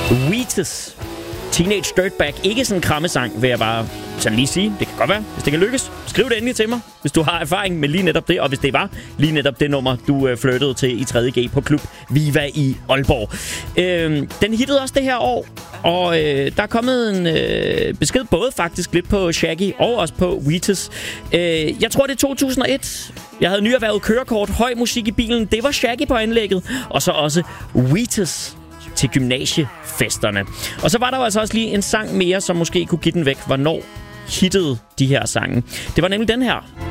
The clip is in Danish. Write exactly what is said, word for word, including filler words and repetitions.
Wheatus, Teenage Dirtbag. Ikke sådan en krammesang, vil jeg bare sådan lige sige. Det kan godt være, hvis det kan lykkes. Skriv det endelig til mig, hvis du har erfaring med lige netop det. Og hvis det var lige netop det nummer, du øh, flyttede til i tredje G på Klub Viva i Aalborg. Øh, den hittede også det her år. Og øh, der er kommet en øh, besked både faktisk lidt på Shaggy og også på Wheatus. Øh, jeg tror, det er to tusind og et. Jeg havde nyerhvervet kørekort, høj musik i bilen. Det var Shaggy på anlægget. Og så også Wheatus til gymnasiefesterne. Og så var der jo altså også lige en sang mere, som måske kunne give den væk. Hvornår hittede de her sange? Det var nemlig den her.